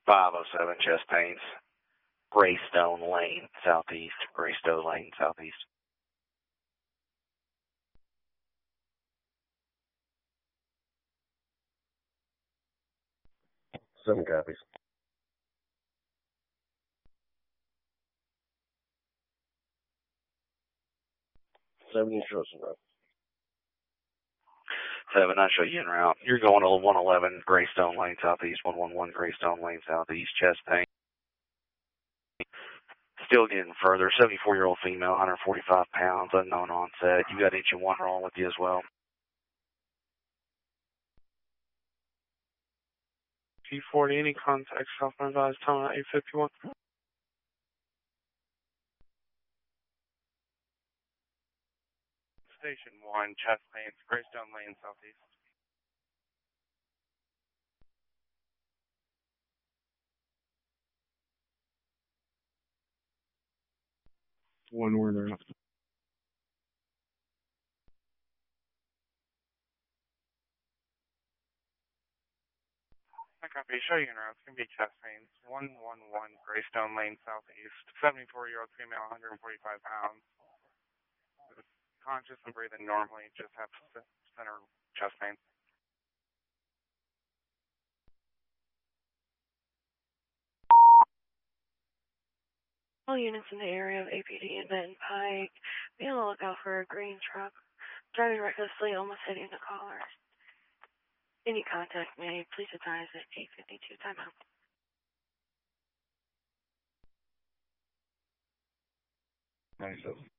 507 chest pains. Greystone Lane, southeast. Greystone Lane, southeast. 7 copies. 7 shows in route. 7, I show you en route. You're going to 111 Greystone Lane, southeast. 111 Greystone Lane, southeast. Chest pain. Still getting further. 74-year-old female, 145 pounds, unknown onset. You got H1 wrong with you as well. G40, any contact, Southbound advised, tunnel 851. Station 1, chest pains, Greystone Lane, southeast. One word or not. I copy. Show you now. It's going to be chest pains. 111 Greystone Lane, southeast. 74-year-old female, 145 pounds. Conscious and breathing normally, just have center chest pain. All units in the area of APD and Benton Pike, be on the lookout for a green truck driving recklessly, almost hitting the caller. Any contact made, please advise at 8:52 timeout. Nice.